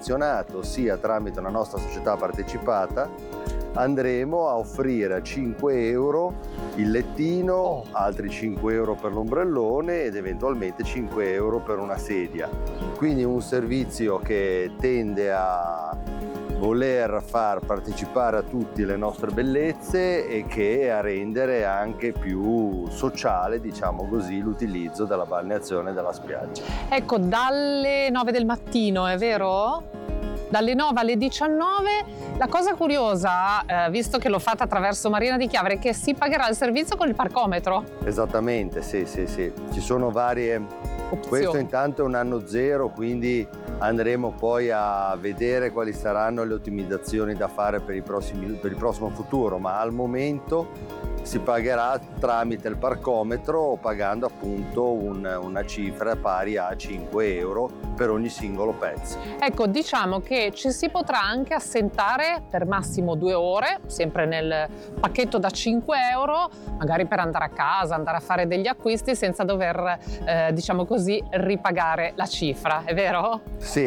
menzionato, sia tramite una nostra società partecipata, andremo a offrire a 5 euro il lettino, altri 5 euro per l'ombrellone ed eventualmente 5 euro per una sedia. Quindi un servizio che tende a voler far partecipare a tutti le nostre bellezze e che a rendere anche più sociale, diciamo così, l'utilizzo della balneazione e della spiaggia. Ecco, dalle 9 del mattino, è vero? Dalle 9 alle 19. La cosa curiosa, visto che l'ho fatta attraverso Marina di Chiavari, è che si pagherà il servizio con il parcometro. Esattamente, sì. Ci sono varie opzioni. Questo intanto è un anno zero, quindi andremo poi a vedere quali saranno le ottimizzazioni da fare per il prossimo futuro, ma al momento si pagherà tramite il parcometro, pagando appunto una cifra pari a 5 euro per ogni singolo pezzo. Ecco, diciamo che ci si potrà anche assentare per massimo 2 ore, sempre nel pacchetto da 5 euro, magari per andare a casa, andare a fare degli acquisti senza dover, diciamo così, ripagare la cifra, è vero? Sì,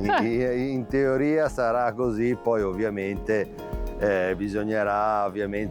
in teoria sarà così, poi ovviamente bisognerà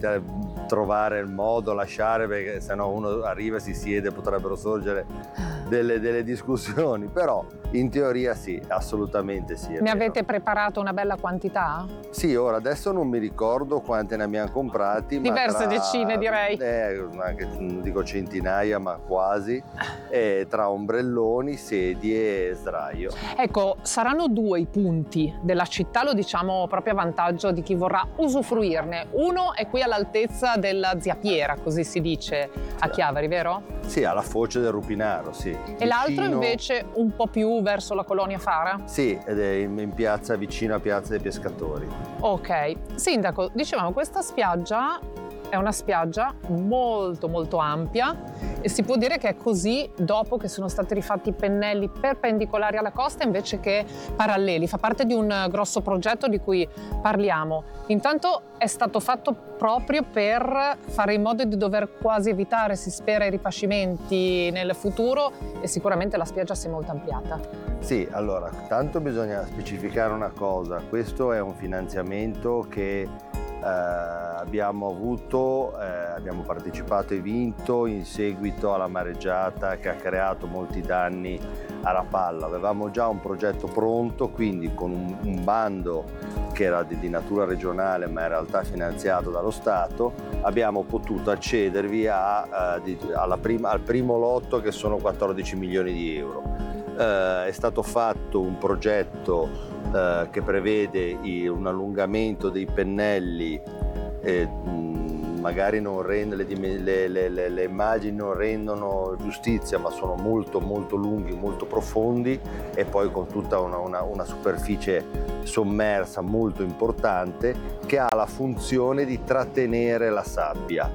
trovare il modo, lasciare, perché sennò uno arriva e si siede, potrebbero sorgere delle discussioni, però in teoria sì, assolutamente sì. Ne avete preparato una bella quantità? Sì, ora adesso non mi ricordo quante ne abbiamo comprati. Diverse decine, direi. Anche, non dico centinaia, ma quasi, tra ombrelloni, sedie e sdraio. Ecco, saranno 2 i punti della città, lo diciamo proprio a vantaggio di chi vorrà usufruirne. Uno è qui all'altezza della Zia Piera, così si dice a Chiavari, vero? Sì, alla foce del Rupinaro, sì. E l'altro invece un po' più verso la colonia Fara? Sì, ed è in piazza, vicino a Piazza dei Pescatori. Ok. Sindaco, dicevamo, questa spiaggia è una spiaggia molto molto ampia e si può dire che è così dopo che sono stati rifatti i pennelli perpendicolari alla costa invece che paralleli. Fa parte di un grosso progetto di cui parliamo. Intanto è stato fatto proprio per fare in modo di dover quasi evitare, si spera, i ripascimenti nel futuro, e sicuramente la spiaggia si è molto ampliata. Sì, allora, tanto bisogna specificare una cosa: questo è un finanziamento che abbiamo avuto, abbiamo partecipato e vinto in seguito alla mareggiata che ha creato molti danni a Rapallo. Avevamo già un progetto pronto, quindi con un bando che era di natura regionale ma in realtà finanziato dallo Stato, abbiamo potuto accedervi al primo lotto, che sono 14 milioni di euro. È stato fatto un progetto che prevede un allungamento dei pennelli, magari non rende, le immagini non rendono giustizia, ma sono molto molto lunghi, molto profondi, e poi con tutta una superficie sommersa molto importante che ha la funzione di trattenere la sabbia,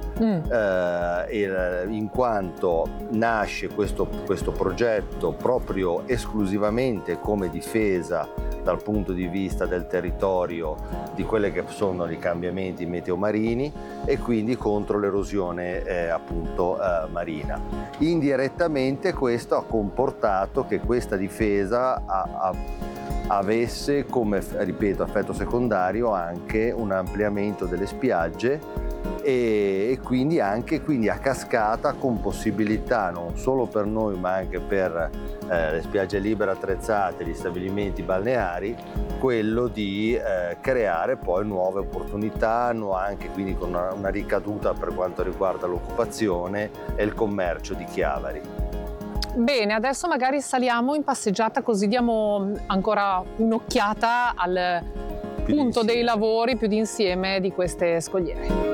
in quanto nasce questo progetto proprio esclusivamente come difesa dal punto di vista del territorio di quelli che sono i cambiamenti meteomarini e quindi contro l'erosione marina. Indirettamente questo ha comportato che questa difesa avesse come, ripeto, effetto secondario anche un ampliamento delle spiagge e quindi a cascata, con possibilità non solo per noi ma anche per le spiagge libere attrezzate, gli stabilimenti balneari, quello di creare poi nuove opportunità, anche quindi con una ricaduta per quanto riguarda l'occupazione e il commercio di Chiavari. Bene, adesso magari saliamo in passeggiata, così diamo ancora un'occhiata al punto dei lavori più d'insieme di queste scogliere.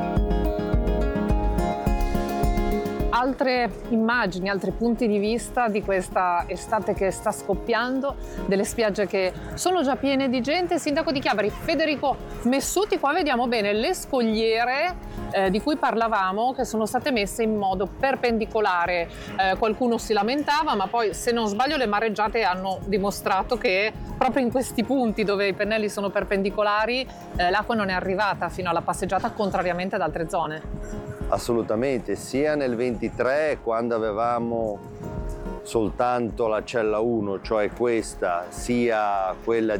Altre immagini, altri punti di vista di questa estate che sta scoppiando, delle spiagge che sono già piene di gente. Sindaco di Chiavari Federico Messuti, qua vediamo bene le scogliere di cui parlavamo, che sono state messe in modo perpendicolare. Qualcuno si lamentava, ma poi, se non sbaglio, le mareggiate hanno dimostrato che proprio in questi punti dove i pennelli sono perpendicolari l'acqua non è arrivata fino alla passeggiata, contrariamente ad altre zone. Assolutamente, sia nel 23, quando avevamo soltanto la cella 1, cioè questa, sia quella